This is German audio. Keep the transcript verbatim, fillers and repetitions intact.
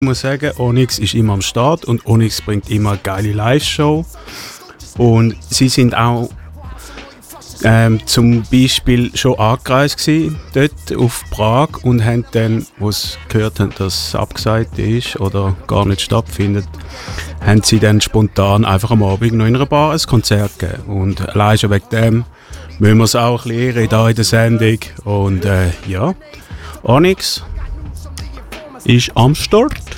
Ich muss sagen, Onyx ist immer am Start und Onyx bringt immer eine geile Live-Show. Und sie sind auch ähm, zum Beispiel schon angereist gewesen, dort auf Prag und haben dann, wo sie gehört haben, dass es abgesagt ist oder gar nicht stattfindet, haben sie dann spontan einfach am Abend noch in einer Bar ein Konzert gegeben. Und allein schon wegen dem müssen wir es auch ein bisschen ehren hier in der Sendung. Und äh, ja, Onyx ist am Start.